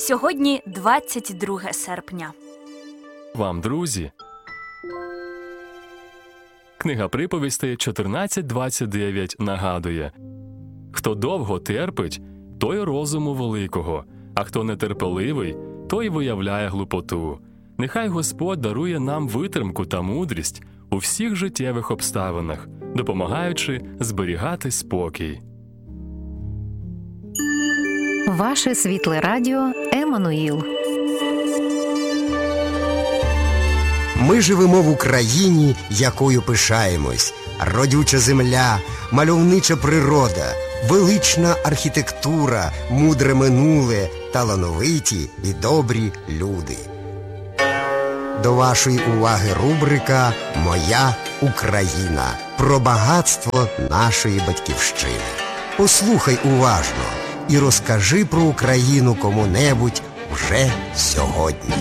Сьогодні 22 серпня. Вам, друзі. Книга приповістей 14:29 нагадує: «Хто довго терпить, той розуму великого, а хто нетерпеливий, той виявляє глупоту». Нехай Господь дарує нам витримку та мудрість у всіх життєвих обставинах, допомагаючи зберігати спокій. Ваше світле радіо Еммануїл. Ми живемо в Україні, якою пишаємось. Родюча земля, мальовнича природа, велична архітектура, мудре минуле, талановиті і добрі люди. До вашої уваги рубрика «Моя Україна» про багатство нашої батьківщини. Послухай уважно і розкажи про Україну кому-небудь вже сьогодні.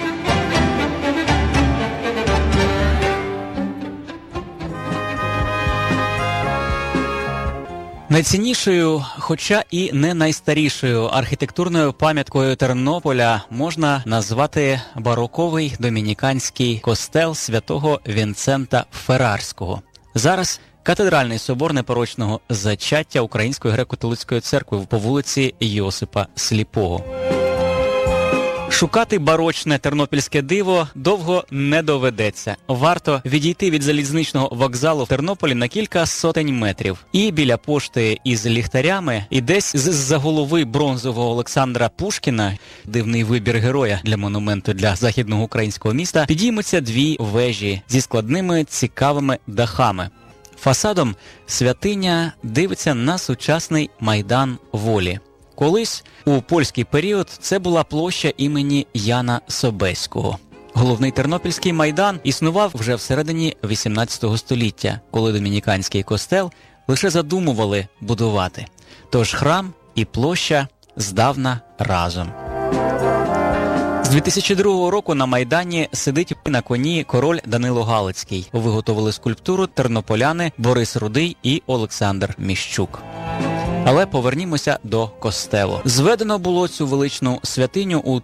Найціннішою, хоча і не найстарішою архітектурною пам'яткою Тернополя можна назвати бароковий домініканський костел святого Вінсента Феррарського. Зараз катедральний собор непорочного зачаття Української греко-католицької церкви по вулиці Йосипа Сліпого. Шукати барочне тернопільське диво довго не доведеться. Варто відійти від залізничного вокзалу в Тернополі на кілька сотень метрів. І біля пошти із ліхтарями, і десь з-за голови бронзового Олександра Пушкіна, дивний вибір героя для монументу для західного українського міста, підіймуться дві вежі зі складними цікавими дахами. Фасадом святиня дивиться на сучасний Майдан Волі. Колись, у польський період, це була площа імені Яна Собеського. Головний Тернопільський майдан існував вже всередині XVIII століття, коли домініканський костел лише задумували будувати. Тож храм і площа здавна разом. З 2002 року на Майдані сидить на коні король Данило Галицький. Виготовили скульптуру тернополяни Борис Рудий і Олександр Міщук. Але повернімося до костелу. Зведено було цю величну святиню у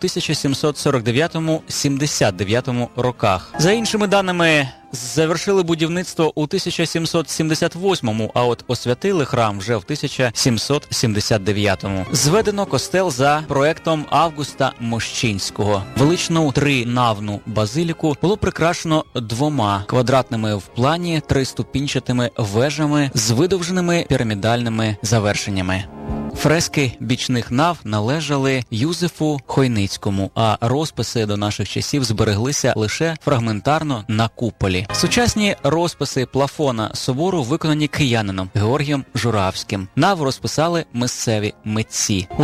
1749-79 роках. За іншими даними, завершили будівництво у 1778-му, а от освятили храм вже в 1779-му. Зведено костел за проектом Августа Мощинського. Величну тринавну базиліку було прикрашено двома квадратними в плані триступінчатими вежами з видовженими пірамідальними завершеннями. Фрески бічних нав належали Юзефу Хойницькому, а розписи до наших часів збереглися лише фрагментарно на куполі. Сучасні розписи плафона собору виконані киянином Георгієм Журавським. Наву розписали місцеві митці. У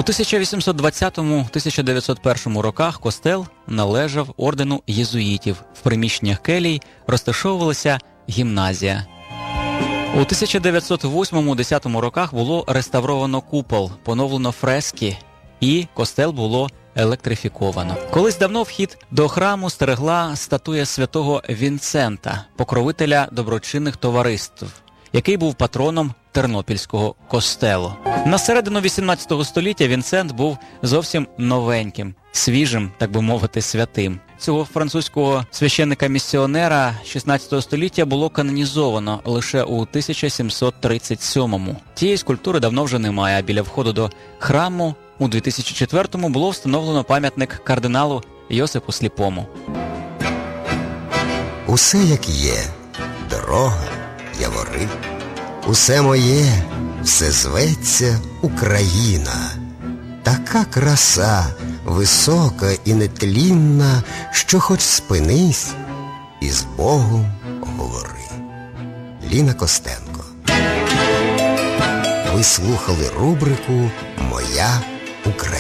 1820-1901 роках костел належав ордену єзуїтів. В приміщеннях келій розташовувалася гімназія. У 1908-10 роках було реставровано купол, поновлено фрески і костел було електрифіковано. Колись давно вхід до храму стерегла статуя святого Вінсента, покровителя доброчинних товариств, який був патроном Тернопільського костелу. На середину 18 століття Вінсент був зовсім новеньким, свіжим, так би мовити, святим. Цього французького священника-місіонера 16 століття було канонізовано лише у 1737-му. Тієї скульптури давно вже немає, а біля входу до храму у 2004-му було встановлено пам'ятник кардиналу Йосипу Сліпому. Усе як є, дорога, явори. Усе моє, все зветься Україна. Така краса, висока і нетлінна, що хоч спинись і з Богом говори. Ліна Костенко. Ви слухали рубрику «Моя Україна».